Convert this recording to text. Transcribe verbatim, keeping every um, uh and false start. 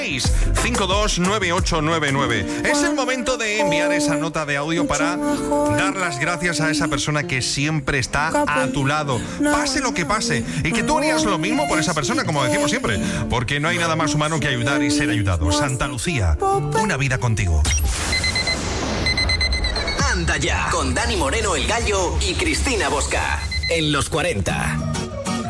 cinco dos nueve ocho nueve nueve. Es el momento de enviar esa nota de audio para dar las gracias a esa persona que siempre está a tu lado, pase lo que pase, y que tú harías lo mismo por esa persona, como decimos siempre, porque no hay nada más humano que ayudar y ser ayudado. Santa Lucía, una vida contigo. Anda ya, con Dani Moreno, el Gallo, y Cristina Bosca, en Los cuarenta.